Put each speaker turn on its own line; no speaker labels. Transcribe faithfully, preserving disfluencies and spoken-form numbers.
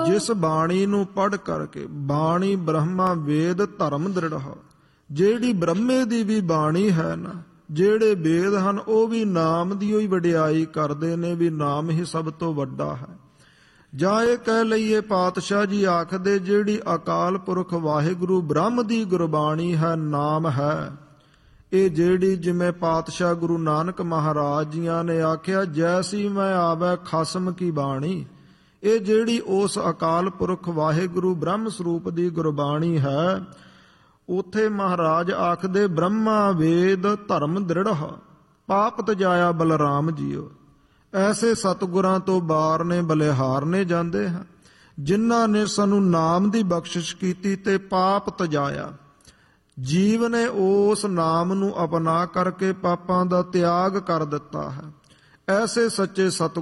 ਜਿਸ ਬਾਣੀ ਨੂੰ ਪੜ੍ਹ ਕਰਕੇ, ਬਾਣੀ ਬ੍ਰਹਮਾ ਵੇਦ ਧਰਮ ਦ੍ਰਿੜ। ਜਿਹੜੀ ਬ੍ਰਹਮੇ ਦੀ ਵੀ ਬਾਣੀ ਹੈ ਨਾ, ਜਿਹੜੇ ਵੇਦ ਹਨ ਉਹ ਵੀ ਨਾਮ ਦੀ ਹੀ ਵਡਿਆਈ ਕਰਦੇ ਨੇ, ਵੀ ਨਾਮ ਹੀ ਸਭ ਤੋਂ ਵੱਡਾ ਹੈ। ਜਾਂ ਇਹ ਕਹਿ ਲਈਏ ਪਾਤਸ਼ਾਹ ਜੀ ਆਖਦੇ ਜਿਹੜੀ ਅਕਾਲ ਪੁਰਖ ਵਾਹਿਗੁਰੂ ਬ੍ਰਹਮ ਦੀ ਗੁਰਬਾਣੀ ਹੈ, ਨਾਮ ਹੈ, ਇਹ ਜਿਹੜੀ ਜਿਵੇਂ ਪਾਤਸ਼ਾਹ ਗੁਰੂ ਨਾਨਕ ਮਹਾਰਾਜ ਜੀਆਂ ਨੇ ਆਖਿਆ ਜੈਸੀ ਮੈਂ ਆਵੈ ਖਸਮ ਕੀ ਬਾਣੀ, ਇਹ ਜਿਹੜੀ ਉਸ ਅਕਾਲ ਪੁਰਖ ਵਾਹਿਗੁਰੂ ਬ੍ਰਹਮ ਸਰੂਪ ਦੀ ਗੁਰਬਾਣੀ ਹੈ, ਉਥੇ ਮਹਾਰਾਜ ਆਖਦੇ ਬ੍ਰਹਮਾ ਵੇਦ ਧਰਮ ਦ੍ਰਿੜ ਪਾਪ ਤਜਾਇਆ ਬਲਰਾਮ ਜੀਓ। ਐਸੇ ਸਤਿਗੁਰਾਂ ਤੋਂ ਬਾਰ ਨੇ ਬਲਿਹਾਰ ਨੇ ਜਾਂਦੇ ਹਨ, ਜਿਨ੍ਹਾਂ ਨੇ ਸਾਨੂੰ ਨਾਮ ਦੀ ਬਖਸ਼ਿਸ਼ ਕੀਤੀ ਤੇ ਪਾਪ ਤਜਾਇਆ। ਜੀਵ ਨੇ ਉਸ ਨਾਮ ਨੂੰ ਅਪਣਾ ਕਰਕੇ ਪਾਪਾਂ ਦਾ ਤਿਆਗ ਕਰ ਦਿੱਤਾ ਹੈ। ਐਸੇ ਸੱਚੇ ਸਤਿਗੁਰ